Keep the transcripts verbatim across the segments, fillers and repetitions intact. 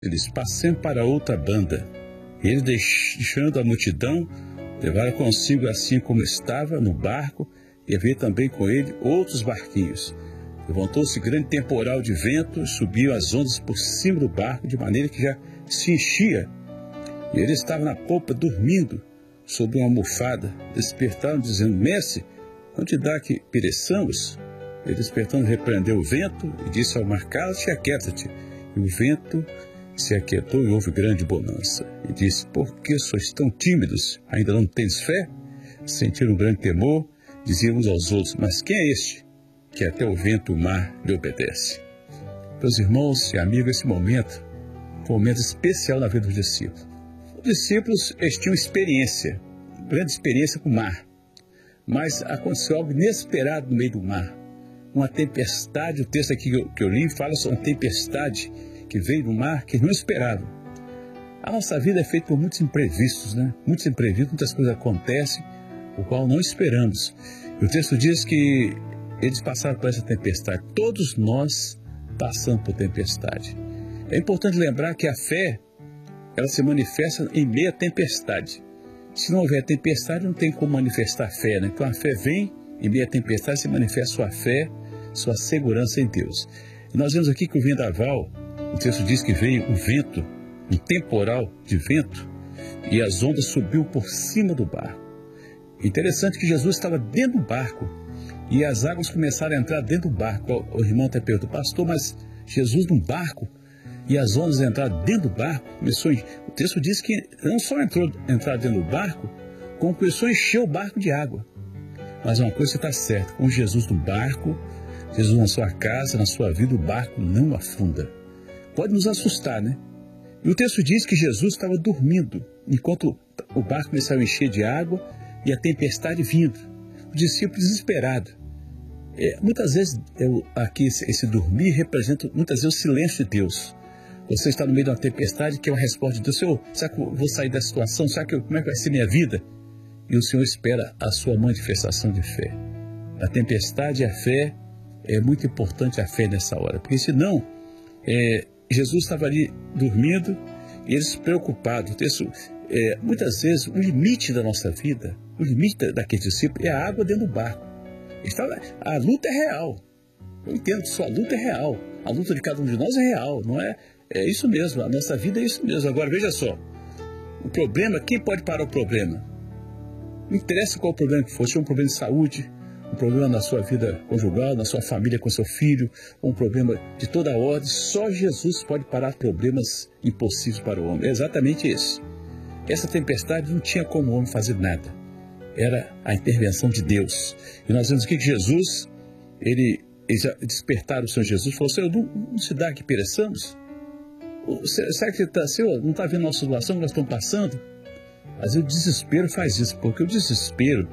Eles passem para outra banda. Ele, deixando a multidão, levaram consigo assim como estava no barco, e havia também com ele outros barquinhos. Levantou-se grande temporal de vento, subiam as ondas por cima do barco, de maneira que já se enchia. E ele estava na popa, dormindo, sob uma almofada. Despertaram, dizendo: Mestre, não te dá que pereçamos? Ele, despertando, repreendeu o vento e disse ao mar: Cala-te e aquieta-te. E o vento se aquietou e houve grande bonança. E disse: Por que sois tão tímidos? Ainda não tens fé? Sentiram um grande temor, diziam uns aos outros: Mas quem é este, que até o vento e o mar lhe obedece? Meus irmãos e amigos, esse momento foi um momento especial na vida dos discípulos. Os discípulos, eles tinham experiência, grande experiência com o mar. Mas aconteceu algo inesperado no meio do mar. Uma tempestade, o texto aqui que eu, que eu li fala sobre uma tempestade que veio do mar, que não esperavam. A nossa vida é feita por muitos imprevistos, né? Muitos imprevistos, muitas coisas acontecem, o qual não esperamos. E o texto diz que eles passaram por essa tempestade. Todos nós passamos por tempestade. É importante lembrar que a fé, ela se manifesta em meio à tempestade. Se não houver tempestade, não tem como manifestar fé, né? Então a fé vem, em meio à tempestade se manifesta sua fé, sua segurança em Deus. E nós vemos aqui que o vendaval, o texto diz que veio um vento, um temporal de vento, e as ondas subiu por cima do barco. Interessante que Jesus estava dentro do barco, e as águas começaram a entrar dentro do barco. O irmão até perguntou: Pastor, mas Jesus num barco? E as ondas entraram dentro do barco? Começou, o texto diz que não só entrou, entrar dentro do barco, como começou a encher o barco de água. Mas uma coisa está certa: com Jesus no barco, Jesus na sua casa, na sua vida, o barco não afunda. Pode nos assustar, né? E o texto diz que Jesus estava dormindo, enquanto o barco começava a encher de água e a tempestade vindo. O discípulo desesperado. É, muitas vezes, eu, aqui esse, esse dormir representa muitas vezes o silêncio de Deus. Você está no meio de uma tempestade que é uma resposta de Deus: Senhor, será que eu vou sair dessa situação? Será que eu, como é que vai ser minha vida? E o Senhor espera a sua manifestação de fé. A tempestade e a fé, é muito importante a fé nessa hora, porque senão, é, Jesus estava ali dormindo e eles preocupados. Texto, é, muitas vezes o limite da nossa vida, o limite daquele discípulo é a água dentro do barco. Estava, a luta é real. Eu entendo que sua luta é real. A luta de cada um de nós é real, não é? É isso mesmo, a nossa vida é isso mesmo. Agora veja só, o problema, quem pode parar o problema? Não interessa qual o problema que for, se é um problema de saúde, um problema na sua vida conjugal, na sua família com seu filho, um problema de toda a ordem, só Jesus pode parar problemas impossíveis para o homem. É exatamente isso. Essa tempestade não tinha como o homem fazer nada. Era a intervenção de Deus. E nós vemos aqui que Jesus, ele, eles despertaram o Senhor Jesus e falou: Senhor, não, não se dá que pereçamos? Será que você está, Senhor, não está vendo a nossa situação que nós estamos passando? Mas o desespero faz isso, porque o desespero,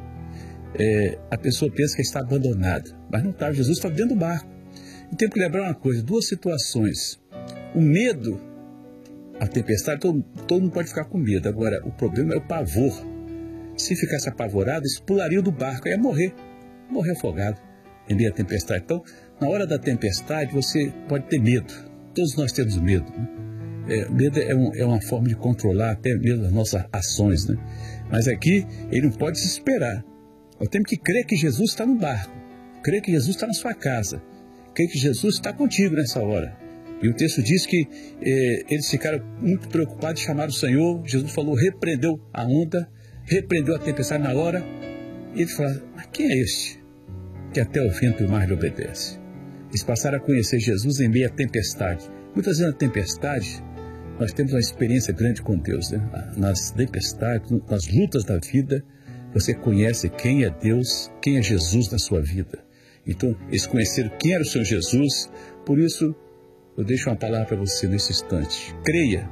É, a pessoa pensa que está abandonada, mas não está. Jesus está dentro do barco. E tem que lembrar uma coisa: duas situações. O medo, a tempestade, todo, todo mundo pode ficar com medo. Agora, o problema é o pavor. Se ficasse apavorado, eles pulariam do barco, ia morrer, morrer afogado em meio à tempestade. Então, na hora da tempestade, você pode ter medo. Todos nós temos medo, né? É, medo é, um, é uma forma de controlar até mesmo as nossas ações, né? Mas aqui, ele não pode se esperar. Nós temos que crer que Jesus está no barco, crer que Jesus está na sua casa, crer que Jesus está contigo nessa hora. E o texto diz que eh, eles ficaram muito preocupados, chamaram o Senhor. Jesus falou, repreendeu a onda, repreendeu a tempestade na hora. E ele falou: mas quem é este que até o vento e o mar lhe obedece? Eles passaram a conhecer Jesus em meio à tempestade. Muitas vezes na tempestade nós temos uma experiência grande com Deus, né? Nas tempestades, nas lutas da vida, você conhece quem é Deus, quem é Jesus na sua vida. Então, eles conheceram quem era o Senhor Jesus. Por isso, eu deixo uma palavra para você nesse instante. Creia.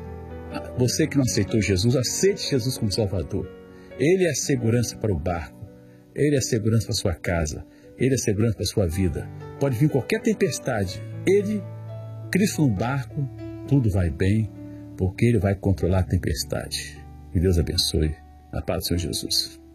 Você que não aceitou Jesus, aceite Jesus como Salvador. Ele é a segurança para o barco. Ele é a segurança para a sua casa. Ele é a segurança para a sua vida. Pode vir qualquer tempestade. Ele, Cristo no barco, tudo vai bem, porque Ele vai controlar a tempestade. Que Deus abençoe. Na paz do Senhor Jesus.